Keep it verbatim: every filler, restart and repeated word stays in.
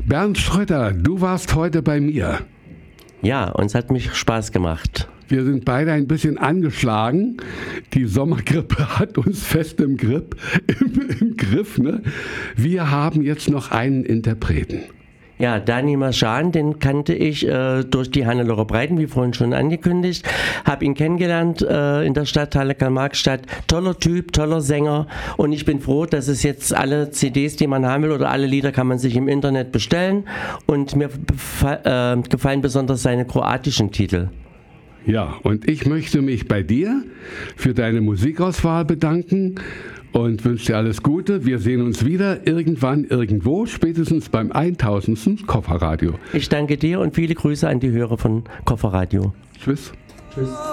Bernd Schrötter, du warst heute bei mir. Ja, und es hat mich Spaß gemacht. Wir sind beide ein bisschen angeschlagen. Die Sommergrippe hat uns fest im, Grip, im, im Griff. Ne? Wir haben jetzt noch einen Interpreten. Ja, Dani Marschan, den kannte ich äh, durch die Hannelore Breiten, wie vorhin schon angekündigt. Habe ihn kennengelernt äh, in der Stadthalle Karl-Marx-Stadt. Toller Typ, toller Sänger. Und ich bin froh, dass es jetzt alle C Ds, die man haben will, oder alle Lieder kann man sich im Internet bestellen. Und mir befa- äh, gefallen besonders seine kroatischen Titel. Ja, und ich möchte mich bei dir für deine Musikauswahl bedanken und wünsche dir alles Gute. Wir sehen uns wieder irgendwann, irgendwo, spätestens beim tausendsten Kofferradio. Ich danke dir und viele Grüße an die Hörer von Kofferradio. Tschüss. Tschüss.